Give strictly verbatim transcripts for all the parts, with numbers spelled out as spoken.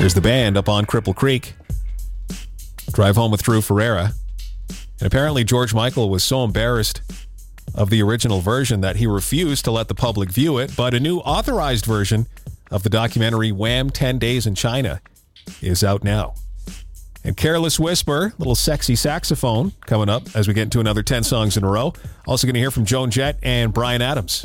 There's the band up on Cripple Creek. Drive Home with Drew Ferreira. And apparently George Michael was so embarrassed of the original version that he refused to let the public view it, but a new authorized version of the documentary Wham! ten days in China is out now. And Careless Whisper, little sexy saxophone coming up as we get into another ten songs in a row. Also going to hear from Joan Jett and Bryan Adams.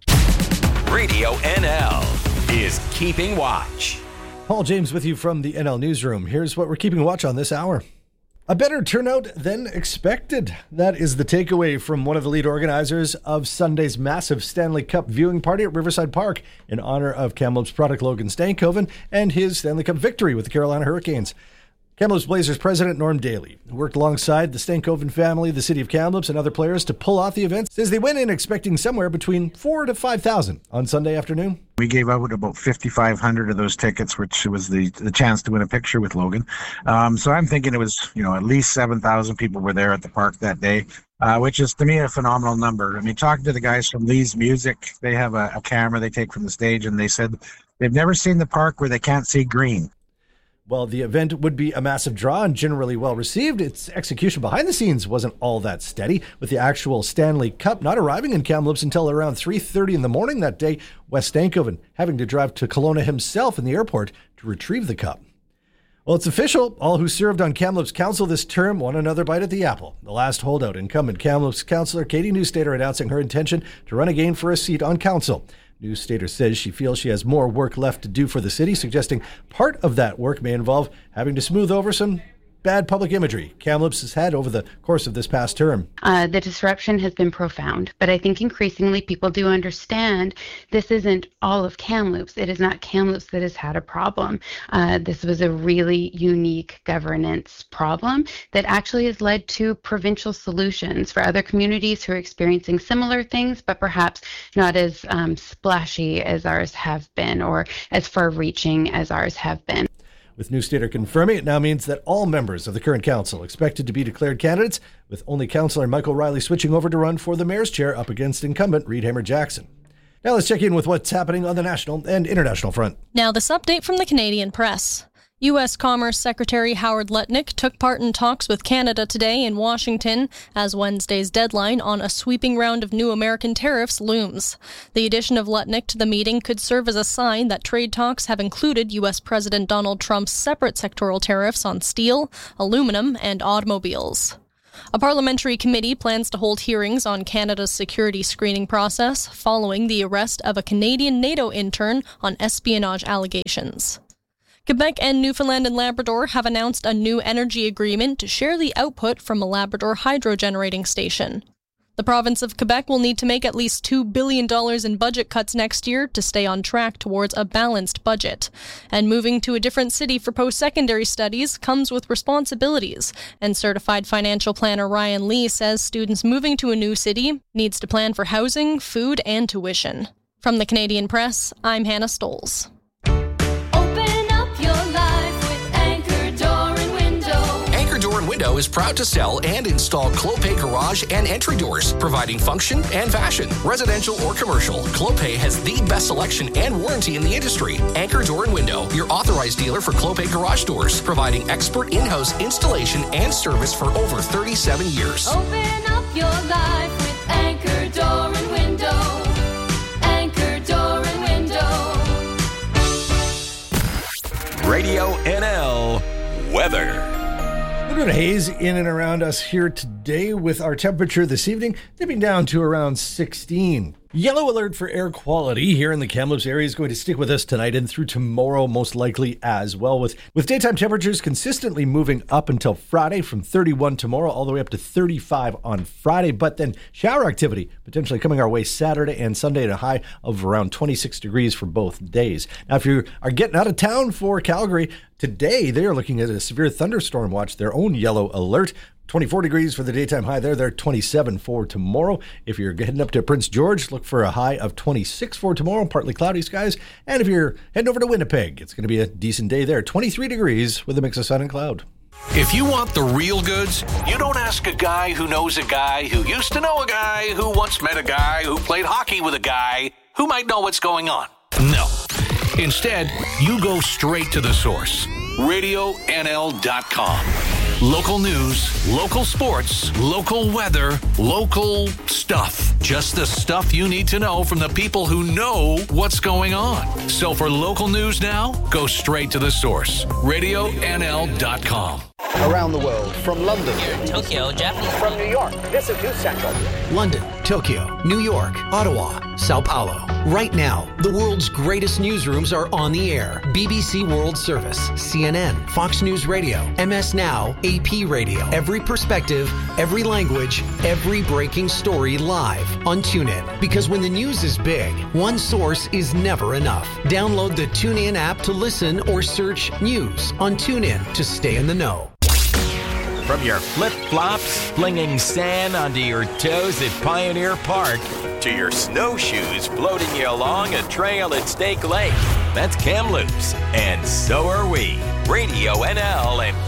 Radio N L is Keeping Watch. Paul James with you from the N L Newsroom. Here's what we're keeping watch on this hour. A better turnout than expected. That is the takeaway from one of the lead organizers of Sunday's massive Stanley Cup viewing party at Riverside Park in honor of Kamloops product Logan Stankoven and his Stanley Cup victory with the Carolina Hurricanes. Kamloops Blazers president Norm Daly, who worked alongside the Stankoven family, the city of Kamloops, and other players to pull off the event, says they went in expecting somewhere between four to five thousand on Sunday afternoon. We gave out about fifty-five hundred of those tickets, which was the the chance to win a picture with Logan. Um, so I'm thinking it was, you know, at least seven thousand people were there at the park that day, uh, which is to me a phenomenal number. I mean, talking to the guys from Lee's Music, they have a, a camera they take from the stage, and they said they've never seen the park where they can't see green. Well, the event would be a massive draw and generally well received. Its execution behind the scenes wasn't all that steady, with the actual Stanley Cup not arriving in Kamloops until around three thirty in the morning that day, Wes Stankoven having to drive to Kelowna himself in the airport to retrieve the cup. Well, it's official. All who served on Kamloops Council this term want another bite at the apple. The last holdout, incumbent Kamloops councillor Katie Newstater, announcing her intention to run again for a seat on council. Newstater says she feels she has more work left to do for the city, suggesting part of that work may involve having to smooth over some bad public imagery Kamloops has had over the course of this past term. Uh, the disruption has been profound, but I think increasingly people do understand this isn't all of Kamloops. It is not Kamloops that has had a problem. Uh, this was a really unique governance problem that actually has led to provincial solutions for other communities who are experiencing similar things, but perhaps not as um, splashy as ours have been or as far-reaching as ours have been. With Newstater confirming, it now means that all members of the current council expected to be declared candidates, with only Councillor Michael Riley switching over to run for the mayor's chair up against incumbent Reed Hamer-Jackson. Now let's check in with what's happening on the national and international front. Now this update from the Canadian Press. U S Commerce Secretary Howard Lutnick took part in talks with Canada today in Washington as Wednesday's deadline on a sweeping round of new American tariffs looms. The addition of Lutnick to the meeting could serve as a sign that trade talks have included U S President Donald Trump's separate sectoral tariffs on steel, aluminum, and automobiles. A parliamentary committee plans to hold hearings on Canada's security screening process following the arrest of a Canadian NATO intern on espionage allegations. Quebec and Newfoundland and Labrador have announced a new energy agreement to share the output from a Labrador hydro generating station. The province of Quebec will need to make at least two billion dollars in budget cuts next year to stay on track towards a balanced budget. And moving to a different city for post-secondary studies comes with responsibilities, and certified financial planner Ryan Lee says students moving to a new city needs to plan for housing, food, and tuition. From the Canadian Press, I'm Hannah Stoles. Window is proud to sell and install Clopay garage and entry doors, providing function and fashion. Residential or commercial, Clopay has the best selection and warranty in the industry. Anchor Door and Window, your authorized dealer for Clopay garage doors, providing expert in-house installation and service for over thirty-seven years. Open up your life with Anchor Door and Window. Anchor Door and Window. Radio N L weather. A little bit of haze in and around us here today, with our temperature this evening dipping down to around sixteen. Yellow alert for air quality here in the Kamloops area is going to stick with us tonight and through tomorrow most likely as well, with, with daytime temperatures consistently moving up until Friday from thirty-one tomorrow all the way up to thirty-five on Friday, but then shower activity potentially coming our way Saturday and Sunday at a high of around twenty-six degrees for both days. Now, if you are getting out of town for Calgary, today they are looking at a severe thunderstorm watch, their own yellow alert. twenty-four degrees for the daytime high there. They're twenty-seven for tomorrow. If you're heading up to Prince George, look for a high of twenty-six for tomorrow, partly cloudy skies. And if you're heading over to Winnipeg, it's going to be a decent day there. twenty-three degrees with a mix of sun and cloud. If you want the real goods, you don't ask a guy who knows a guy who used to know a guy who once met a guy who played hockey with a guy who might know what's going on. No. Instead, you go straight to the source. radio N L dot com. Local news, local sports, local weather, local stuff. Just the stuff you need to know from the people who know what's going on. So for local news now, go straight to the source. radio N L dot com. Around the world, from London, Tokyo, Japanese. From New York, this is News Central. London, Tokyo, New York, Ottawa, Sao Paulo. Right now, the world's greatest newsrooms are on the air. B B C World Service, C N N, Fox News Radio, M S Now, A P Radio. Every perspective, every language, every breaking story live on TuneIn. Because when the news is big, one source is never enough. Download the TuneIn app to listen or search news on TuneIn to stay in the know. From your flip-flops flinging sand onto your toes at Pioneer Park to your snowshoes floating you along a trail at Stake Lake, that's Kamloops, and so are we. Radio N L and